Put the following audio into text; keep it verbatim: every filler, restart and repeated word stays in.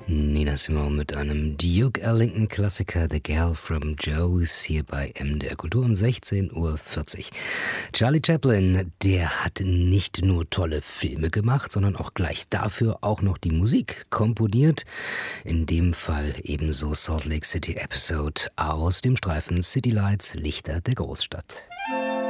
Nina Simone mit einem Duke Ellington-Klassiker, The Girl from Joe's, hier bei M D R Kultur um sechzehn Uhr vierzig. Charlie Chaplin, der hat nicht nur tolle Filme gemacht, sondern auch gleich dafür auch noch die Musik komponiert. In dem Fall ebenso Salt Lake City Episode aus dem Streifen City Lights, Lichter der Großstadt.